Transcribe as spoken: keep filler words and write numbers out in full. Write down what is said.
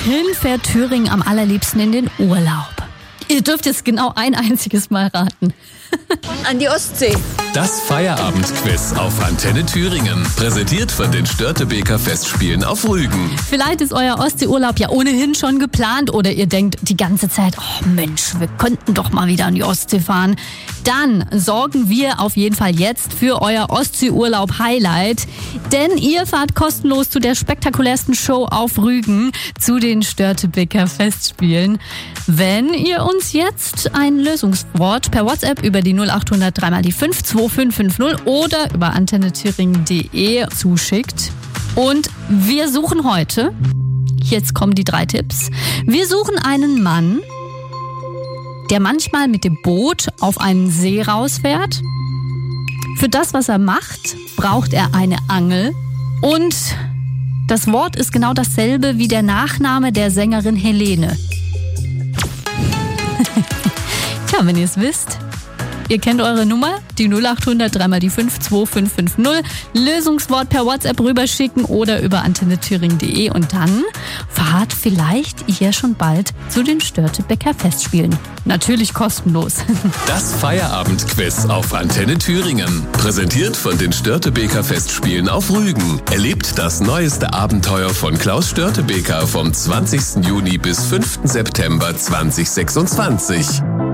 Wohin fährt Thüringen am allerliebsten in den Urlaub? Ihr dürft jetzt genau ein einziges Mal raten. An die Ostsee. Das Feierabendquiz auf Antenne Thüringen. Präsentiert von den Störtebeker Festspielen auf Rügen. Vielleicht ist euer Ostseeurlaub ja ohnehin schon geplant oder ihr denkt die ganze Zeit, oh Mensch, wir könnten doch mal wieder an die Ostsee fahren. Dann sorgen wir auf jeden Fall jetzt für euer Ostseeurlaub-Highlight. Denn ihr fahrt kostenlos zu der spektakulärsten Show auf Rügen, zu den Störtebeker Festspielen. Wenn ihr uns jetzt ein Lösungswort per WhatsApp über die null acht hundert drei mal die fünf zwei fünf fünf null oder über antenne thüringen punkt de zuschickt. Und wir suchen heute, jetzt kommen die drei Tipps, wir suchen einen Mann, der manchmal mit dem Boot auf einen See rausfährt. Für das, was er macht, braucht er eine Angel. Und das Wort ist genau dasselbe wie der Nachname der Sängerin Helene. Tja, wenn ihr es wisst, ihr kennt eure Nummer, die null acht hundert drei mal die fünf zwei fünf fünf null. Lösungswort per WhatsApp rüberschicken oder über antenne thüringen punkt de und dann fahrt vielleicht ihr schon bald zu den Störtebeker Festspielen. Natürlich kostenlos. Das Feierabendquiz auf Antenne Thüringen. Präsentiert von den Störtebeker Festspielen auf Rügen. Erlebt das neueste Abenteuer von Klaus Störtebeker vom zwanzigsten Juni bis fünften September zweitausendsechsundzwanzig.